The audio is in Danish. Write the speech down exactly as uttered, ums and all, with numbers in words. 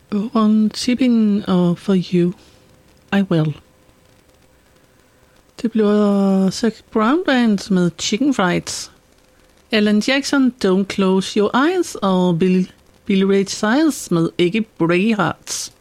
On Tipping og For You, I Will. Det bliver Zac Brown Band med Chicken Fried. Alan Jackson, Don't Close Your Eyes, og Bill, Billy Ray Cyrus med Iggy Braehearts.